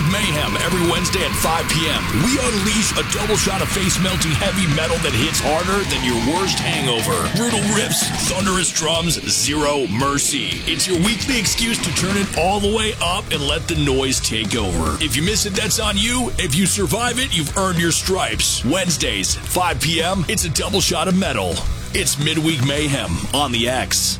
Mayhem every Wednesday at 5 p.m. We unleash a double shot of face-melting heavy metal that hits harder than your worst hangover. Brutal riffs, thunderous drums, zero mercy. It's your weekly excuse to turn it all the way up and let the noise take over. If you miss it, that's on you. If you survive it, you've earned your stripes. Wednesdays, 5 p.m., it's a double shot of metal. It's Midweek Mayhem on the X.